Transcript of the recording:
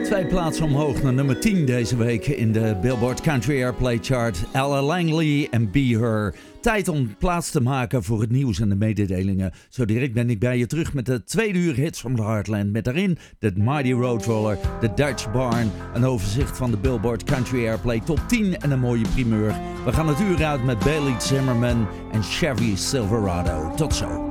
2 plaatsen omhoog naar nummer 10 deze week in de Billboard Country Airplay Chart. Ella Langley en Be Her. Tijd om plaats te maken voor het nieuws en de mededelingen. Zo direct ben ik bij je terug met de 2 uur hits from the Heartland. Met daarin de Mighty Roadroller, de Dutch Barn, een overzicht van de Billboard Country Airplay Top 10 en een mooie primeur. We gaan het uur uit met Bailey Zimmerman en Chevy Silverado. Tot zo.